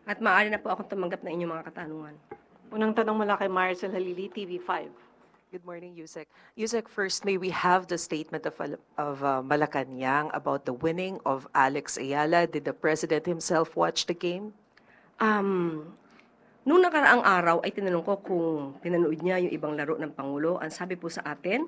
At maaari na po akong tumanggap ng inyong mga katanungan. Unang tanong mula kay Maricel Halili, TV5. Good morning, Yusek. Yusek, first, may we have the statement of Malacanang about the winning of Alex Ayala? Did the President himself watch the game? Nung nakaraang araw ay tinanong ko kung pinanood niya yung ibang laro ng Pangulo. Ang sabi po sa atin,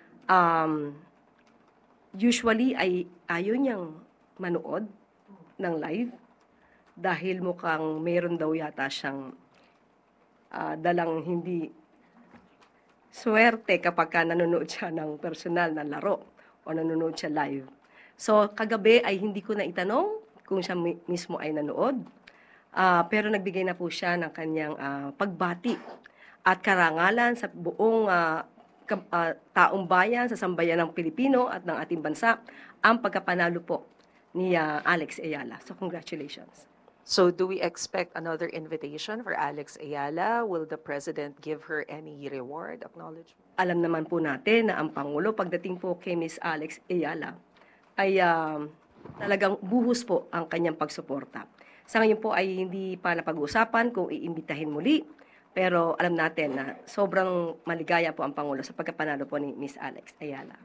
usually ay ayaw niyang manood ng live dahil mukhang meron daw yata siyang dalang hindi swerte kapag ka nanonood siya ng personal na laro o nanonood siya live. So, kagabi ay hindi ko na itanong kung siya mismo ay nanood. Pero nagbigay na po siya ng kanyang pagbati at karangalan sa buong taong bayan, sa sambayan ng Pilipino at ng ating bansa, ang pagkapanalo po ni Alex Ayala. So, congratulations. So do we expect another invitation for Alex Ayala? Will the President give her any reward, acknowledgement? Alam naman po natin na ang Pangulo, pagdating po kay Ms. Alex Ayala, ay talagang buhos po ang kanyang pagsuporta. Sa ngayon po ay hindi pa napag-uusapan kung iimbitahin muli, pero alam natin na sobrang maligaya po ang Pangulo sa pagkapanalo po ni Ms. Alex Ayala.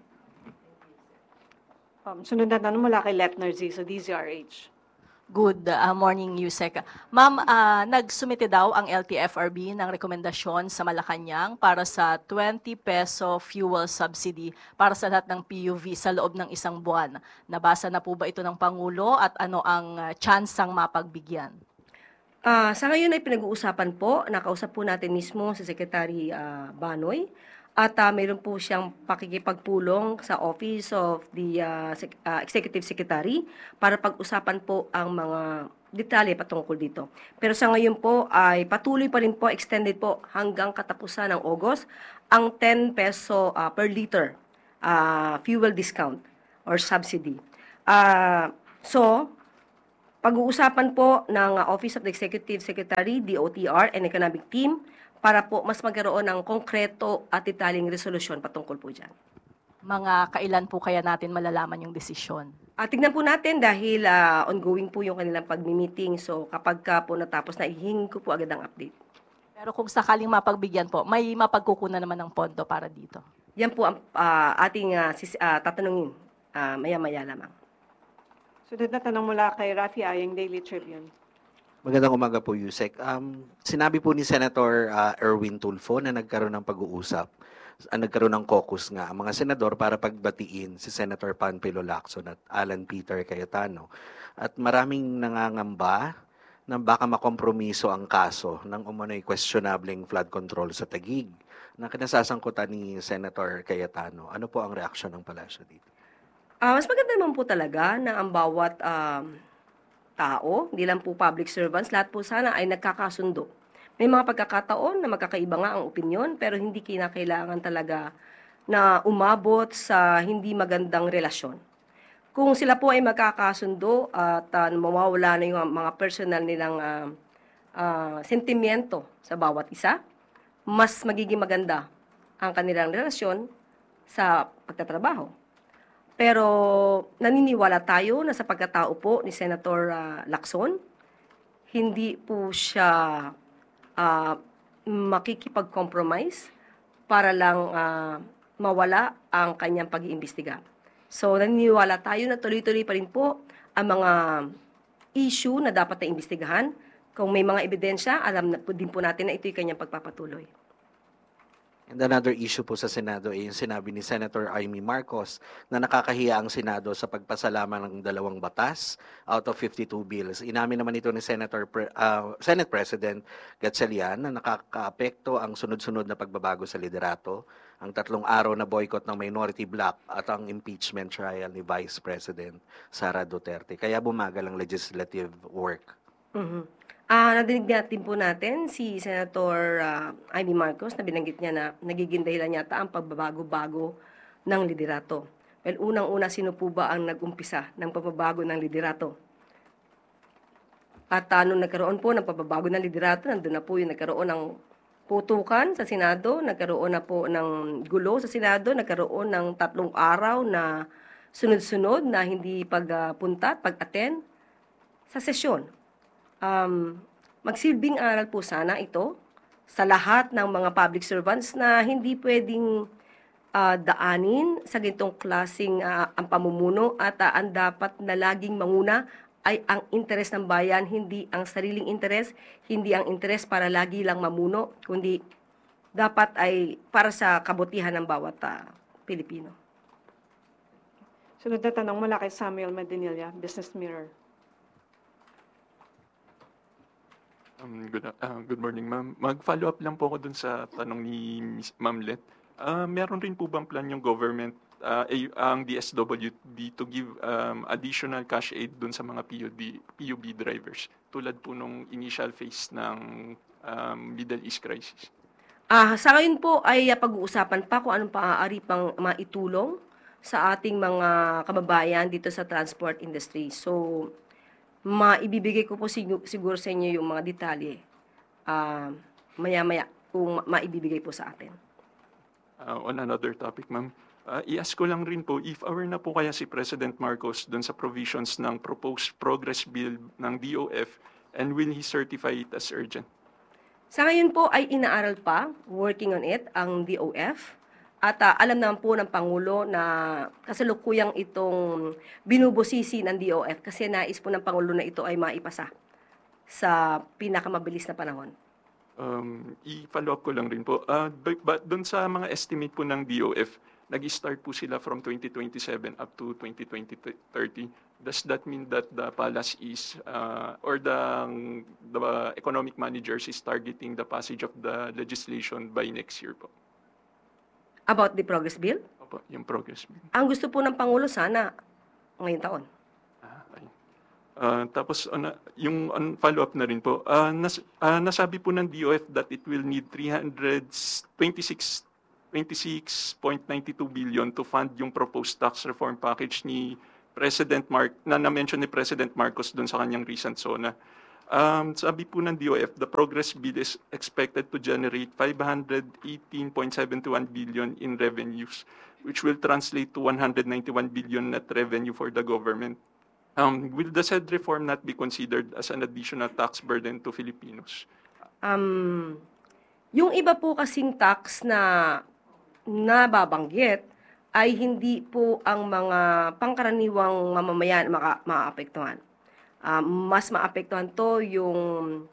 Sunod na tanong mula kay Letner Z sa DZRH. Good morning, Yusek. Ma'am, nagsumite daw ang LTFRB ng rekomendasyon sa Malacanang para sa 20 peso fuel subsidy para sa lahat ng PUV sa loob ng isang buwan. Nabasa na po ba ito ng Pangulo at ano ang tsansang mapagbigyan? Sa ngayon ay pinag-uusapan po, nakausap po natin mismo si Secretary Banoy at mayroon po siyang pakikipagpulong sa Office of the Executive Secretary para pag-usapan po ang mga detalye patungkol dito. Pero sa ngayon po ay patuloy pa rin po, extended po hanggang katapusan ng August, ang 10 peso per liter fuel discount or subsidy. So, pag-uusapan po ng Office of the Executive Secretary, DOTR, and Economic Team para po mas magkaroon ng konkreto at detaling resolusyon patungkol po dyan. Mga kailan po kaya natin malalaman yung desisyon? Tignan po natin dahil ongoing po yung kanilang pag-meeting. So kapag ka po natapos na, ihingi ko po agad ang update. Pero kung sakaling mapagbigyan po, may mapagkukunan naman ng pondo para dito. Yan po ang ating tatanungin maya-maya lamang. Sunod na tanong mula kay Rafi Ayeng, Daily Tribune. Magandang umaga po, Yusek. Sinabi po ni Senator Erwin Tulfo na nagkaroon ng pag-uusap, nagkaroon ng caucus nga ang mga senador para pagbatiin si Senator Panfilo Lacson at Alan Peter Cayetano. At maraming nangangamba na baka makompromiso ang kaso ng umano'y questionableng flood control sa Taguig na kinasasangkutan ni Senator Cayetano. Ano po ang reaksyon ng palasyo dito? Mas maganda naman po talaga na ang bawat tao, hindi lang po public servants, lahat po sana ay nagkakasundo. May mga pagkakataon na magkakaiba nga ang opinyon, pero hindi kinakailangan talaga na umabot sa hindi magandang relasyon. Kung sila po ay magkakasundo at mawawala na yung mga personal nilang sentimiento sa bawat isa, mas magiging maganda ang kanilang relasyon sa pagtatrabaho. Pero naniniwala tayo na sa pagkatao po ni Senator Lacson, hindi po siya makikipag-compromise para lang mawala ang kanyang pag-iimbestiga. So naniniwala tayo na tuloy-tuloy pa rin po ang mga issue na dapat na imbestigahan. Kung may mga ebidensya, alam na po din po natin na ito'y kanyang pagpapatuloy. And another issue po sa Senado ay yung sinabi ni Senator Amy Marcos na nakakahiya ang Senado sa pagpasalama ng 2 batas out of 52 bills. Inamin naman ito ni Senate President Gatchalian na nakakaapekto ang sunod-sunod na pagbabago sa liderato, ang 3 araw na boycott ng minority bloc at ang impeachment trial ni Vice President Sara Duterte. Kaya bumagal ang legislative work. Nadinig natin po natin si Senator Amy Marcos na binanggit niya na nagiging dahilan yata ang pagbabago-bago ng liderato. Well, unang-una, sino po ba ang nag-umpisa ng pagbabago ng liderato? At nung nagkaroon po ng pagbabago ng liderato, nandun na po yung nagkaroon ng putukan sa Senado, nagkaroon na po ng gulo sa Senado, nagkaroon ng 3 araw na sunod-sunod na hindi pagpunta at pag-attend sa sesyon. magsilbing aral po sana ito sa lahat ng mga public servants na hindi pwedeng daanin sa ganitong klaseng ang pamumuno at ang dapat na laging manguna ay ang interes ng bayan, hindi ang sariling interes, hindi ang interes para lagi lang mamuno, kundi dapat ay para sa kabutihan ng bawat Pilipino. Sunod na tanong mula kay Samuel Medinilla, Business Mirror. Good morning, ma'am. Mag-follow up lang po ako dun sa tanong ni Ma'am Let. Meron rin po bang plan yung government, ang DSWD to give additional cash aid dun sa mga PUB drivers tulad po nung initial phase ng Middle East crisis? Sa ngayon po ay pag-uusapan pa kung anong maaari pang maitulong sa ating mga kababayan dito sa transport industry. So, maibibigay ko po siguro sa inyo yung mga detalye maya-maya kung maibibigay po sa atin. On another topic, ma'am, i-ask ko lang rin po, if aware na po kaya si President Marcos dun sa provisions ng proposed progress bill ng DOF and will he certify it as urgent? Sa ngayon po ay inaaral pa, working on it, ang DOF. At alam naman po ng Pangulo na kasalukuyang itong binubusisi ng DOF kasi nais po ng Pangulo na ito ay maipasa sa pinakamabilis na panahon. I-follow up ko lang rin po. But doon sa mga estimate po ng DOF, nag-start po sila from 2027 up to 2030. Does that mean that the palace is, or the economic managers is targeting the passage of the legislation by next year po? About the progress bill? Opo, yung progress bill. Ang gusto po ng Pangulo sana ngayong taon. Tapos yung follow-up na rin po, nasabi po ng DOF that it will need 26.92 billion to fund yung proposed tax reform package ni President na-mention ni President Marcos doon sa kanyang recent SONA. Sabi po ng DOF, the progress bill is expected to generate 518.71 billion in revenues, which will translate to 191 billion net revenue for the government. Will the said reform not be considered as an additional tax burden to Filipinos? Yung iba po kasing tax na nababanggit ay hindi po ang mga pangkaraniwang mamamayan maapektuhan. Mas maapektuhan to yung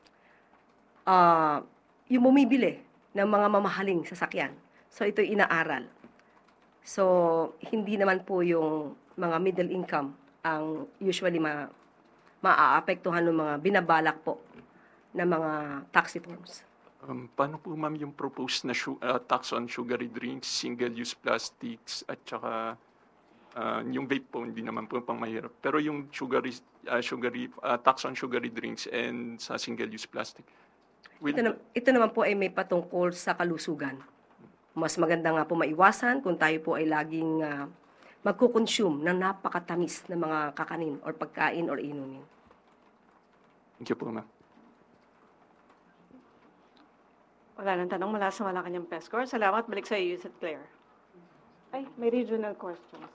bumibili ng mga mamahaling sasakyan. So ito inaaral. So hindi naman po yung mga middle income ang usually maaapektuhan ng mga binabalak po na mga tax reforms. Paano po ma'am yung proposed na tax on sugary drinks, single-use plastics, at saka yung vape po, hindi naman po pang mahirap. Pero yung tax on sugary drinks and sa single-use plastic. Ito naman po ay may patungkol sa kalusugan. Mas maganda nga po maiwasan kung tayo po ay laging magkukonsume ng napakatamis na mga kakanin or pagkain or inumin. Thank you po, ma'am. Wala nang tanong mula sa Malacanang PESCOR. Salamat. Balik sa iyo, Yusek Claire. Ay, may regional questions.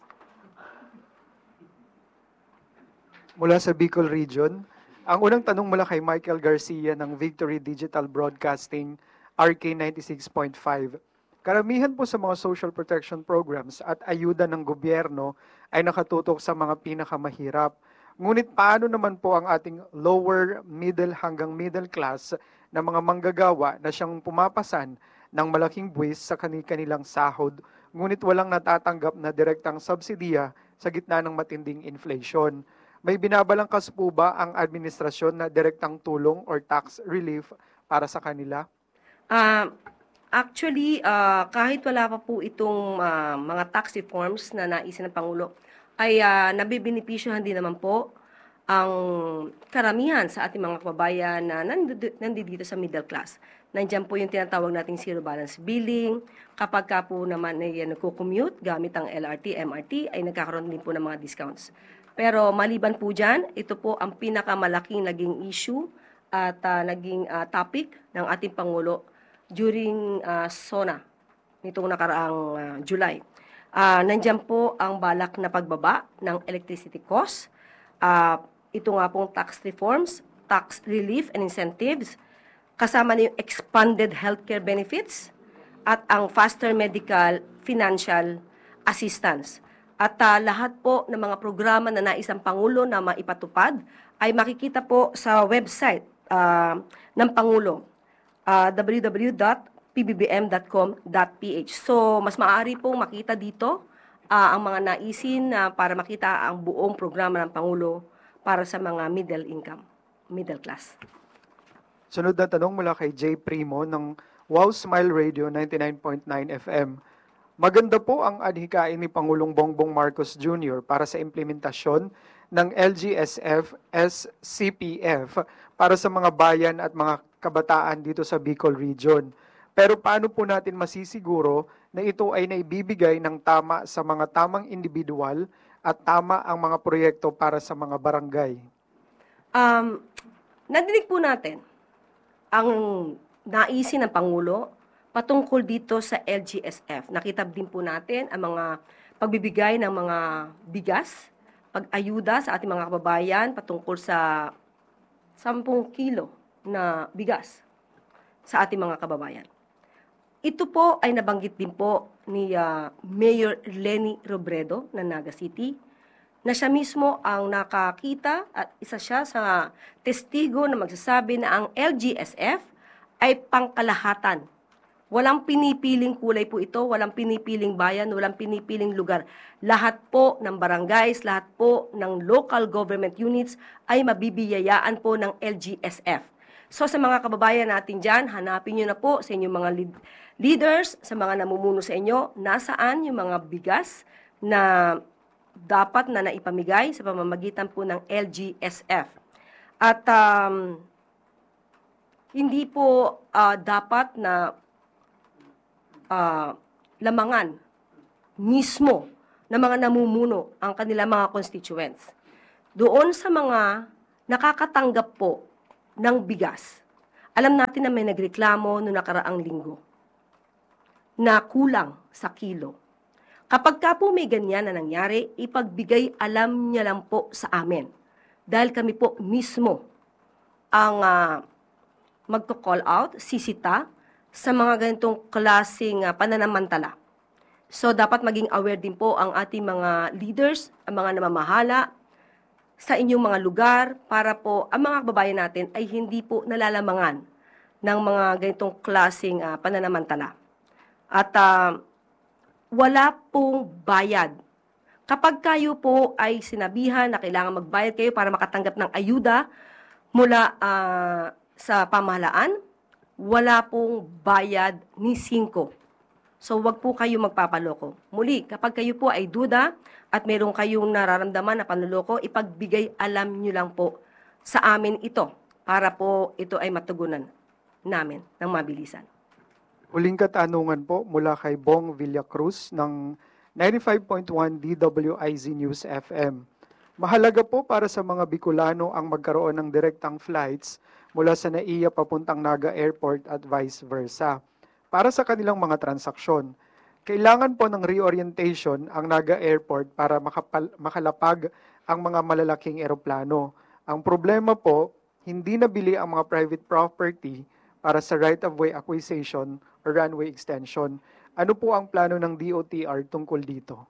Mula sa Bicol Region, ang unang tanong mula kay Michael Garcia ng Victory Digital Broadcasting, RK 96.5. Karamihan po sa mga social protection programs at ayuda ng gobyerno ay nakatutok sa mga pinakamahirap. Ngunit paano naman po ang ating lower, middle hanggang middle class na mga manggagawa na siyang pumapasan ng malaking buwis sa kanilang sahod, ngunit walang natatanggap na direktang subsidiya sa gitna ng matinding inflation? May binabalangkas po ba ang administrasyon na direktang tulong or tax relief para sa kanila? Actually, kahit wala pa po itong mga tax reforms na naisin ng Pangulo, ay nabibenepisyohan din naman po ang karamihan sa ating mga kababayan na nandito sa middle class. Nandiyan po yung tinatawag nating zero balance billing. Kapag ka po naman ay nagko-commute gamit ang LRT, MRT, ay nagkakaroon din po ng mga discounts. Pero maliban po dyan, ito po ang pinakamalaking naging issue at naging topic ng ating Pangulo during SONA nitong nakaraang July. Nandiyan po ang balak na pagbaba ng electricity cost. Ito nga pong tax reforms tax relief and incentives, kasama na yung expanded healthcare benefits, at ang faster medical financial assistance. At lahat po ng mga programa na nais ng Pangulo na maipatupad ay makikita po sa website ng Pangulo, www.pbbm.com.ph. So, mas maaari pong makita dito ang mga naisin para makita ang buong programa ng Pangulo para sa mga middle class. Sunod na tanong mula kay Jay Primo ng Wow Smile Radio 99.9 FM. Maganda po ang adhikain ni Pangulong Bongbong Marcos Jr. para sa implementasyon ng LGSF SCPF para sa mga bayan at mga kabataan dito sa Bicol Region. Pero paano po natin masisiguro na ito ay naibibigay ng tama sa mga tamang individual at tama ang mga proyekto para sa mga barangay? Nadinig po natin ang naisin ng Pangulo patungkol dito sa LGSF. Nakita din po natin ang mga pagbibigay ng mga bigas, pag-ayuda sa ating mga kababayan patungkol sa 10 kilo na bigas sa ating mga kababayan. Ito po ay nabanggit din po ni Mayor Leni Robredo ng Naga City, na siya mismo ang nakakita at isa siya sa testigo na magsasabi na ang LGSF ay pangkalahatan. Walang pinipiling kulay po ito, walang pinipiling bayan, walang pinipiling lugar. Lahat po ng barangays, lahat po ng local government units ay mabibiyayaan po ng LGSF. So sa mga kababayan natin dyan, hanapin nyo na po sa inyong mga leaders, sa mga namumuno sa inyo, nasaan yung mga bigas na dapat na naipamigay sa pamamagitan po ng LGSF. At hindi po dapat na lamangan mismo ng mga namumuno ang kanilang mga constituents. Doon sa mga nakakatanggap po ng bigas, alam natin na may nagreklamo noong nakaraang linggo na kulang sa kilo. Kapag ka po may ganyan na nangyari, ipagbigay alam niya lang po sa amin. Dahil kami po mismo ang magko-call out, sisita, sa mga ganitong klaseng pananamantala. So, dapat maging aware din po ang ating mga leaders, ang mga namamahala sa inyong mga lugar para po ang mga kababayan natin ay hindi po nalalamangan ng mga ganitong klaseng pananamantala. At wala pong bayad. Kapag kayo po ay sinabihan na kailangan magbayad kayo para makatanggap ng ayuda mula sa pamahalaan, wala pong bayad ni 5. So, wag po kayo magpapaloko. Muli, kapag kayo po ay duda at meron kayong nararamdaman na panloloko, ipagbigay alam nyo lang po sa amin ito para po ito ay matugunan namin ng mabilisan. Huling katanungan po mula kay Bong Villacruz ng 95.1 DWIZ News FM. Mahalaga po para sa mga Bicolano ang magkaroon ng direktang flights mula sa NAIA papuntang Naga Airport at vice versa. Para sa kanilang mga transaksyon, kailangan po ng reorientation ang Naga Airport para makalapag ang mga malalaking eroplano. Ang problema po, hindi nabili ang mga private property para sa right-of-way acquisition o runway extension. Ano po ang plano ng DOTR tungkol dito?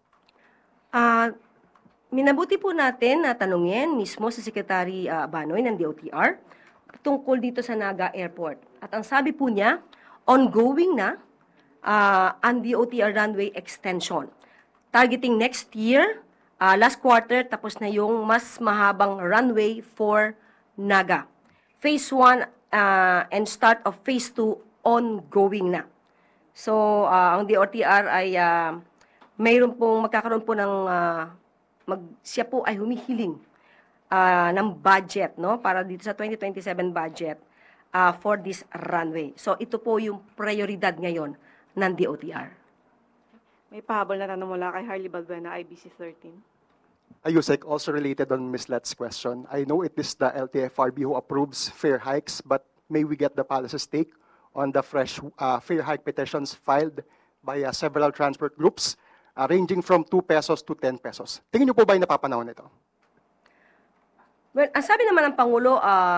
Minabuti po natin na tanungin mismo si Secretary Banoy ng DOTR tungkol dito sa Naga Airport. At ang sabi po niya, ongoing na ang DOTR runway extension. Targeting next year, last quarter, tapos na yung mas mahabang runway for Naga. Phase 1 and start of Phase 2 ongoing na. So, ang DOTR ay magkakaroon po ng siya po ay humihiling ng budget, no, para dito sa 2027 budget for this runway. So ito po yung prioridad ngayon ng DOTR. May pahabol na tanong mula kay Harley Balbuena, IBC 13. Yusek, also related on Ms. Let's question. I know it is the LTFRB who approves fare hikes, but may we get the palace's take on the fresh fare hike petitions filed by several transport groups ranging from 2 pesos to 10 pesos. Tingin niyo po ba yung napapanahon nito? Well, ang sabi naman ng Pangulo,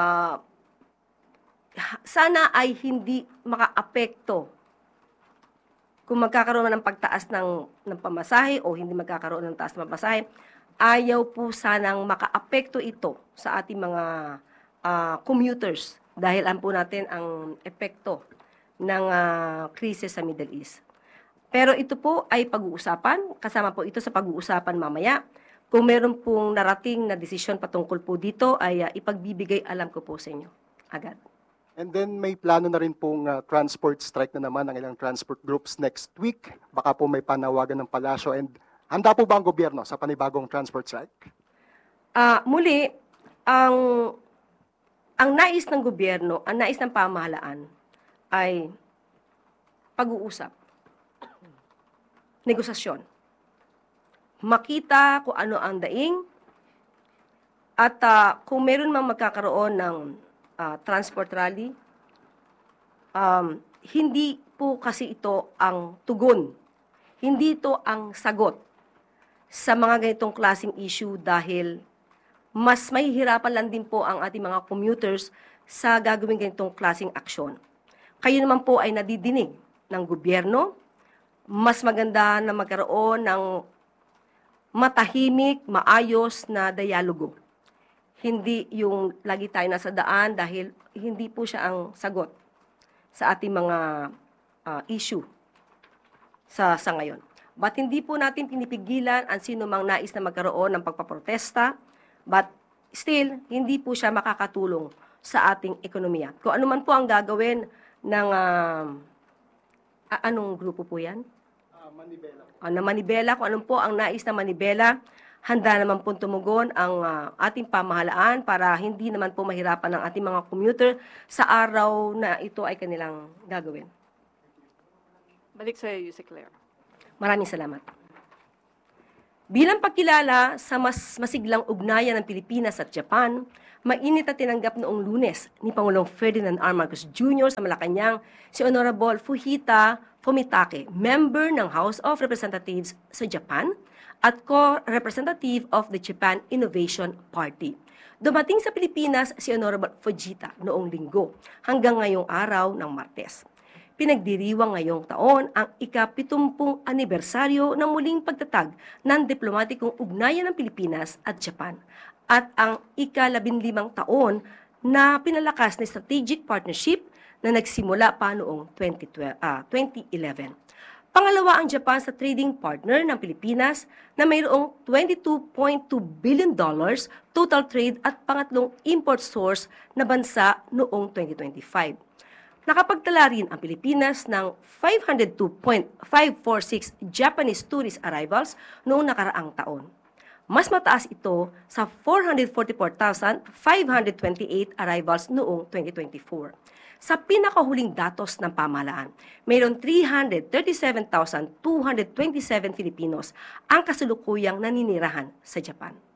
sana ay hindi makaapekto kung magkakaroon man ng pagtaas ng pamasahe o hindi magkakaroon ng taas ng pamasahe. Ayaw po sanang makaapekto ito sa ating mga commuters dahil alam po natin ang epekto ng krisis sa Middle East. Pero ito po ay pag-uusapan, kasama po ito sa pag-uusapan mamaya. Kung meron pong narating na desisyon patungkol po dito, ay ipagbibigay alam ko po sa inyo agad. And then may plano na rin pong transport strike na naman ng ilang transport groups next week. Baka po may panawagan ng palasyo. And handa po ba ang gobyerno sa panibagong transport strike? Muli, ang nais ng gobyerno, ang nais ng pamahalaan ay pag-uusap, negosasyon. Makita kung ano ang daing at kung meron mang magkakaroon ng transport rally, hindi po kasi ito ang tugon. Hindi ito ang sagot sa mga ganitong klaseng issue dahil mas mahihirapan lang din po ang ating mga commuters sa gagawin ganitong klaseng aksyon. Kayo naman po ay nadidinig ng gobyerno, mas maganda na magkaroon ng matahimik, maayos na dialogo. Hindi yung lagi tayo nasa daan dahil hindi po siya ang sagot sa ating mga issue sa ngayon. But hindi po natin pinipigilan ang sino mang nais na magkaroon ng pagpaprotesta, but still, hindi po siya makakatulong sa ating ekonomiya. Kung ano man po ang gagawin ng, anong grupo po yan? Manibela. Na manibela, kung anong po ang nais na manibela, handa naman po tumugon ang ating pamahalaan para hindi naman po mahirapan ang ating mga commuter sa araw na ito ay kanilang gagawin. Balik sa Yusek Claire. Maraming salamat. Bilang pagkilala sa mas masiglang ugnayan ng Pilipinas at Japan, mainit na tinanggap noong Lunes ni Pangulong Ferdinand R. Marcos Jr. sa Malacanang si Honorable Fujita Fumitake, member ng House of Representatives sa Japan at co-representative of the Japan Innovation Party. Dumating sa Pilipinas si Honorable Fujita noong Linggo hanggang ngayong araw ng Martes. Pinagdiriwang ngayong taon ang ika-70 anibersaryo ng muling pagtatag ng diplomatikong ugnayan ng Pilipinas at Japan at ang ika-15 taon na pinalakas na strategic partnership na nagsimula pa noong 2011. Pangalawa ang Japan sa trading partner ng Pilipinas na mayroong $22.2 billion total trade at pangatlong import source na bansa noong 2025. Nakapagtala rin ang Pilipinas ng 502.546 Japanese tourist arrivals noong nakaraang taon. Mas mataas ito sa 444,528 arrivals noong 2024. Sa pinakahuling datos ng pamahalaan, mayroon 337,227 Filipinos ang kasulukuyang naninirahan sa Japan.